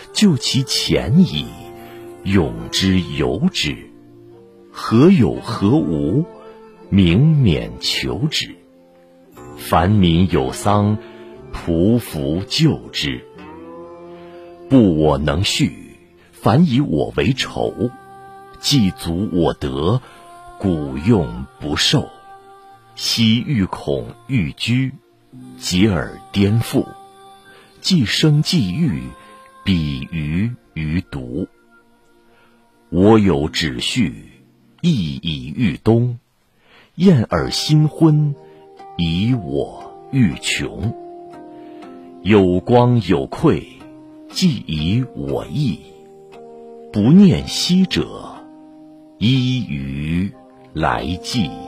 就其前矣，永之由之。何有何无，明免求之。凡民有丧，匍匐救之。不我能续，反以我为仇。既足我得，古用不受。昔欲恐欲居，结而颠覆。既生既欲，比于独。我有止序，亦以欲东。厌而心昏，以我欲穷。有光有愧，既以我意。不念昔者，依于来计。